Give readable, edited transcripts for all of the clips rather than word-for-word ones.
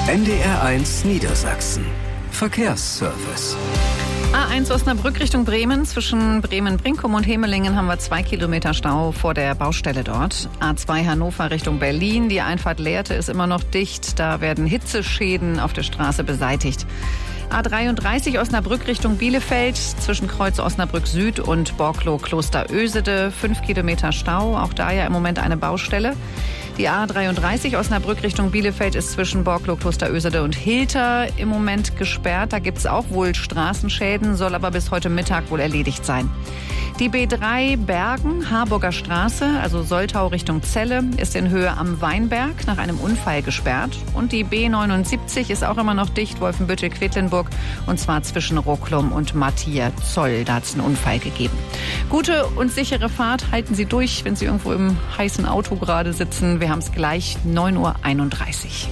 NDR1 Niedersachsen. Verkehrsservice. A1 Osnabrück Richtung Bremen. Zwischen Bremen-Brinkum und Hemelingen haben wir 2 Kilometer Stau vor der Baustelle dort. A2 Hannover Richtung Berlin. Die Einfahrt Lehrte ist immer noch dicht. Da werden Hitzeschäden auf der Straße beseitigt. A33 Osnabrück Richtung Bielefeld. Zwischen Kreuz Osnabrück Süd und Borklow Klosterösede 5 Kilometer Stau. Auch da ja im Moment eine Baustelle. Die A33 Osnabrück Richtung Bielefeld ist zwischen Borklow Klosterösede und Hilter im Moment gesperrt. Da gibt es auch wohl Straßenschäden, soll aber bis heute Mittag wohl erledigt sein. Die B3 Bergen, Harburger Straße, also Soltau Richtung Celle, ist in Höhe am Weinberg nach einem Unfall gesperrt. Und die B79 ist auch immer noch dicht, Wolfenbüttel-Quedlinburg, und zwar zwischen Rocklum und Matthias-Zoll. Da hat es einen Unfall gegeben. Gute und sichere Fahrt, halten Sie durch, wenn Sie irgendwo im heißen Auto gerade sitzen. Wir haben es gleich, 9:31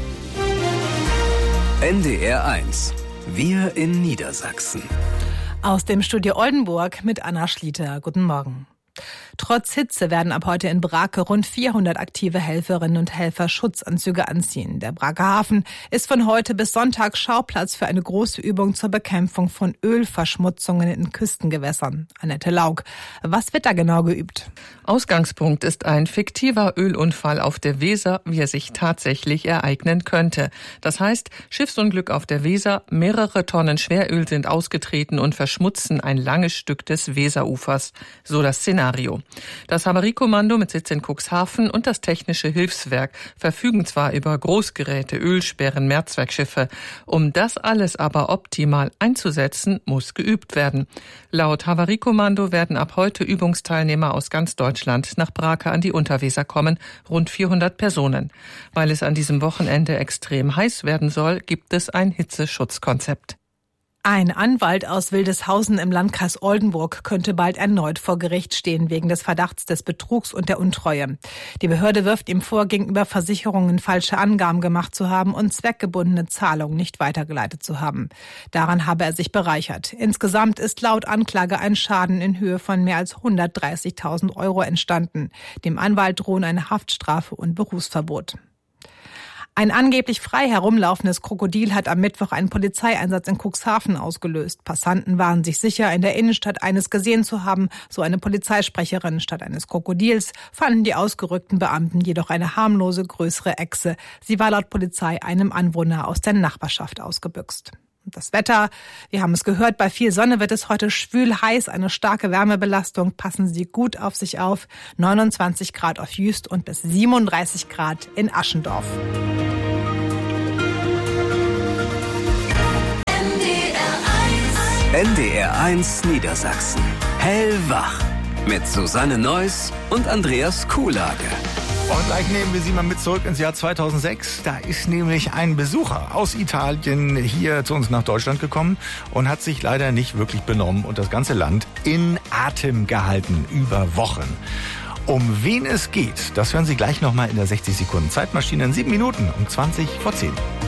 Uhr. NDR1. Wir in Niedersachsen. Aus dem Studio Oldenburg mit Anna Schlieter. Guten Morgen. Trotz Hitze werden ab heute in Brake rund 400 aktive Helferinnen und Helfer Schutzanzüge anziehen. Der Braker Hafen ist von heute bis Sonntag Schauplatz für eine große Übung zur Bekämpfung von Ölverschmutzungen in Küstengewässern. Annette Laug, was wird da genau geübt? Ausgangspunkt ist ein fiktiver Ölunfall auf der Weser, wie er sich tatsächlich ereignen könnte. Das heißt, Schiffsunglück auf der Weser, mehrere Tonnen Schweröl sind ausgetreten und verschmutzen ein langes Stück des Weserufers. So das Szenario. Das Havariekommando mit Sitz in Cuxhaven und das Technische Hilfswerk verfügen zwar über Großgeräte, Ölsperren, Mehrzweckschiffe. Um das alles aber optimal einzusetzen, muss geübt werden. Laut Havariekommando werden ab heute Übungsteilnehmer aus ganz Deutschland nach Brake an die Unterweser kommen, rund 400 Personen. Weil es an diesem Wochenende extrem heiß werden soll, gibt es ein Hitzeschutzkonzept. Ein Anwalt aus Wildeshausen im Landkreis Oldenburg könnte bald erneut vor Gericht stehen wegen des Verdachts des Betrugs und der Untreue. Die Behörde wirft ihm vor, gegenüber Versicherungen falsche Angaben gemacht zu haben und zweckgebundene Zahlungen nicht weitergeleitet zu haben. Daran habe er sich bereichert. Insgesamt ist laut Anklage ein Schaden in Höhe von mehr als 130.000 Euro entstanden. Dem Anwalt drohen eine Haftstrafe und Berufsverbot. Ein angeblich frei herumlaufendes Krokodil hat am Mittwoch einen Polizeieinsatz in Cuxhaven ausgelöst. Passanten waren sich sicher, in der Innenstadt eines gesehen zu haben, so eine Polizeisprecherin. Statt eines Krokodils fanden die ausgerückten Beamten jedoch eine harmlose, größere Echse. Sie war laut Polizei einem Anwohner aus der Nachbarschaft ausgebüxt. Das Wetter, wir haben es gehört, bei viel Sonne wird es heute schwül heiß, eine starke Wärmebelastung. Passen Sie gut auf sich auf. 29 Grad auf Jüst und bis 37 Grad in Aschendorf. NDR1 Niedersachsen. Hellwach. Mit Susanne Neuss und Andreas Kuhlage. Und gleich nehmen wir Sie mal mit zurück ins Jahr 2006. Da ist nämlich ein Besucher aus Italien hier zu uns nach Deutschland gekommen und hat sich leider nicht wirklich benommen und das ganze Land in Atem gehalten über Wochen. Um wen es geht, das hören Sie gleich nochmal in der 60 Sekunden Zeitmaschine in 7 Minuten um 20 vor 10.